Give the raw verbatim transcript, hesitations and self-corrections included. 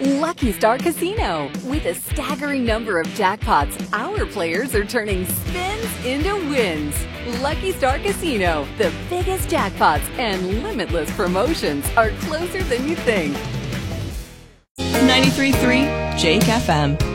Lucky Star Casino. With a staggering number of jackpots, our players are turning spins into wins. Lucky Star Casino, the biggest jackpots and limitless promotions are closer than you think. ninety-three point three Jake F M.